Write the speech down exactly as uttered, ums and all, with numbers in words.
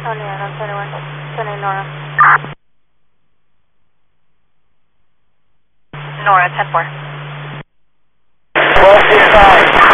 Tony, I'm twenty-one. Tony, Nora. Nora, ten four. twelve C S I.